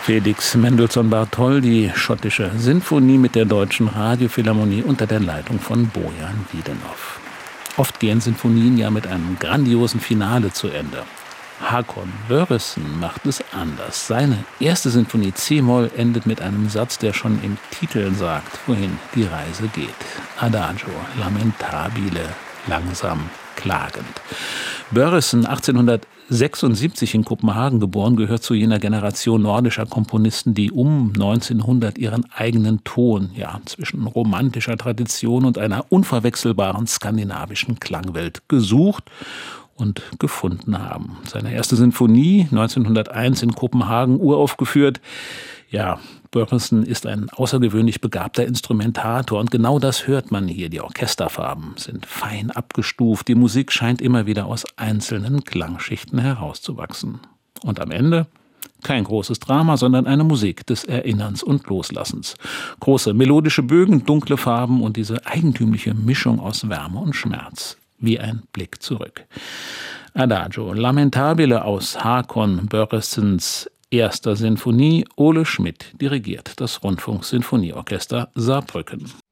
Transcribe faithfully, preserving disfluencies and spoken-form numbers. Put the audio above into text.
Felix Mendelssohn Barthold, die schottische Sinfonie mit der Deutschen Radiophilharmonie unter der Leitung von Bojan Widenov. Oft gehen Sinfonien ja mit einem grandiosen Finale zu Ende. Håkon Börjesen macht es anders. Seine erste Sinfonie C-Moll endet mit einem Satz, der schon im Titel sagt, wohin die Reise geht. Adagio lamentabile, langsam klagend. Börjesen, achtzehnhundertsechsundsiebzig in Kopenhagen geboren, gehört zu jener Generation nordischer Komponisten, die um neunzehnhundert ihren eigenen Ton, ja, zwischen romantischer Tradition und einer unverwechselbaren skandinavischen Klangwelt gesucht und gefunden haben. Seine erste Sinfonie, neunzehnhunderteins in Kopenhagen uraufgeführt. Ja, Börjesen ist ein außergewöhnlich begabter Instrumentator und genau das hört man hier. Die Orchesterfarben sind fein abgestuft, die Musik scheint immer wieder aus einzelnen Klangschichten herauszuwachsen. Und am Ende kein großes Drama, sondern eine Musik des Erinnerns und Loslassens. Große melodische Bögen, dunkle Farben und diese eigentümliche Mischung aus Wärme und Schmerz. Wie ein Blick zurück. Adagio lamentabile aus Håkon Börjesens erster Sinfonie. Ole Schmidt dirigiert das Rundfunksinfonieorchester Saarbrücken.